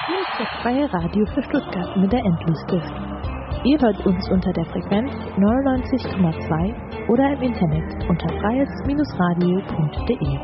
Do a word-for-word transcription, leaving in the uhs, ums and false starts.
Hier ist das freie Radio für Stuttgart mit der Endlosstift. Ihr hört uns unter der Frequenz neunundneunzig Komma zwei oder im Internet unter freies Bindestrich radio punkt de.